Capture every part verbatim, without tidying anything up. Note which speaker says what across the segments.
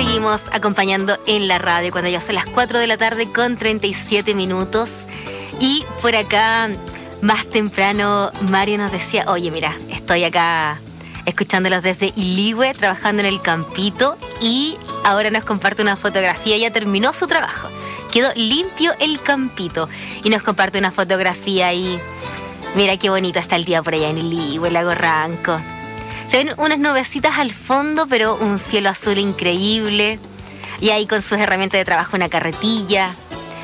Speaker 1: seguimos acompañando en la radio cuando ya son las cuatro de la tarde con treinta y siete minutos. Y por acá, más temprano, Mario nos decía, oye, mira, estoy acá escuchándolos desde Iligüe, trabajando en el campito, y ahora nos comparte una fotografía. Ya terminó su trabajo, quedó limpio el campito, y nos comparte una fotografía ahí. Mira qué bonito está el día por allá en Iligüe, Lago Ranco. Se ven unas nubecitas al fondo, pero un cielo azul increíble. Y ahí con sus herramientas de trabajo, una carretilla,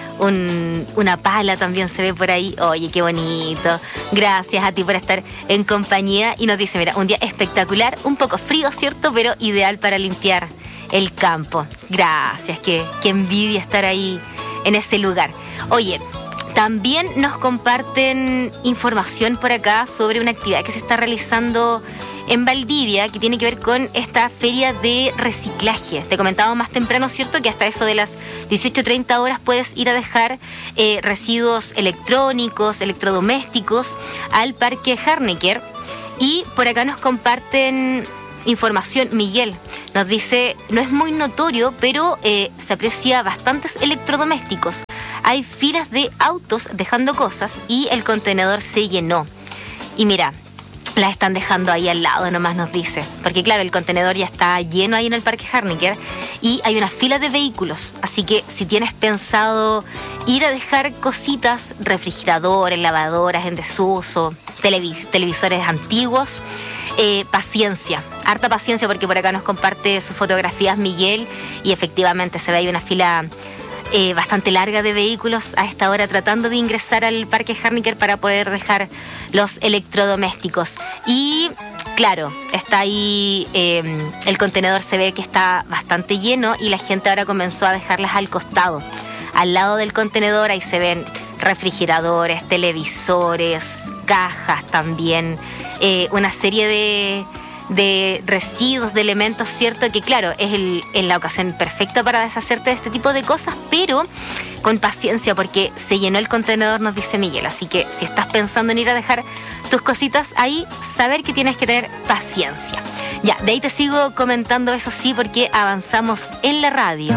Speaker 1: un, una pala también se ve por ahí. Oye, qué bonito. Gracias a ti por estar en compañía. Y nos dice, mira, un día espectacular, un poco frío, ¿cierto? Pero ideal para limpiar el campo. Gracias, qué, qué envidia estar ahí en ese lugar. Oye, también nos comparten información por acá sobre una actividad que se está realizando en Valdivia, que tiene que ver con esta feria de reciclaje. Te comentaba más temprano, ¿cierto?, que hasta eso de las dieciocho treinta horas puedes ir a dejar eh, residuos electrónicos, electrodomésticos al Parque Harnecker. Y por acá nos comparten información. Miguel nos dice, no es muy notorio, pero eh, se aprecia bastantes electrodomésticos. Hay filas de autos dejando cosas y el contenedor se llenó. Y mira, las están dejando ahí al lado, nomás nos dice. Porque claro, el contenedor ya está lleno ahí en el Parque Harnecker y hay una fila de vehículos. Así que si tienes pensado ir a dejar cositas, refrigeradores, lavadoras en desuso, televis- televisores antiguos, eh, paciencia, harta paciencia, porque por acá nos comparte sus fotografías Miguel y efectivamente se ve ahí una fila Eh, bastante larga de vehículos a esta hora tratando de ingresar al Parque Harnecker para poder dejar los electrodomésticos. Y claro, está ahí, eh, el contenedor se ve que está bastante lleno y la gente ahora comenzó a dejarlas al costado. Al lado del contenedor ahí se ven refrigeradores, televisores, cajas también, eh, una serie de... de residuos, de elementos, ¿cierto? Que claro, es el, en la ocasión perfecta para deshacerte de este tipo de cosas, pero con paciencia porque se llenó el contenedor, nos dice Miguel. Así que si estás pensando en ir a dejar tus cositas ahí, saber que tienes que tener paciencia. Ya, de ahí te sigo comentando, eso sí, porque avanzamos en la radio.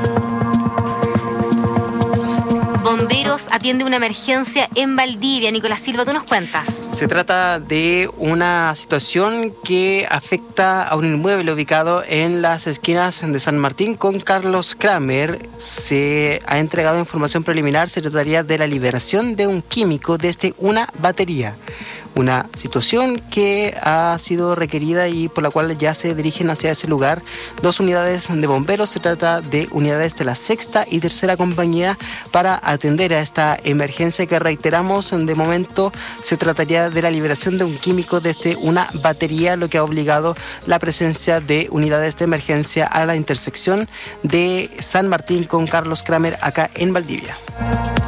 Speaker 1: Bomberos atiende una emergencia en Valdivia. Nicolás Silva, ¿tú nos cuentas?
Speaker 2: Se trata de una situación que afecta a un inmueble ubicado en las esquinas de San Martín con Carlos Kramer. Se ha entregado información preliminar. Se trataría de la liberación de un químico desde una batería. Una situación que ha sido requerida y por la cual ya se dirigen hacia ese lugar dos unidades de bomberos. Se trata de unidades de la sexta y tercera compañía para atender a esta emergencia que, reiteramos, de momento se trataría de la liberación de un químico desde una batería, lo que ha obligado la presencia de unidades de emergencia a la intersección de San Martín con Carlos Kramer acá en Valdivia.